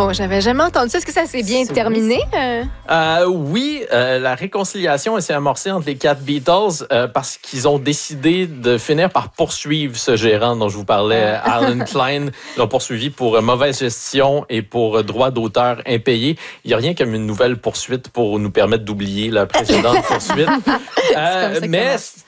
Oh, j'avais jamais entendu ça. Est-ce que ça s'est bien terminé? Oui, la réconciliation s'est amorcée entre les 4 Beatles parce qu'ils ont décidé de finir par poursuivre ce gérant dont je vous parlais, Alan Klein. Ils l'ont poursuivi pour mauvaise gestion et pour droits d'auteur impayés. Il n'y a rien comme une nouvelle poursuite pour nous permettre d'oublier la précédente poursuite. Mais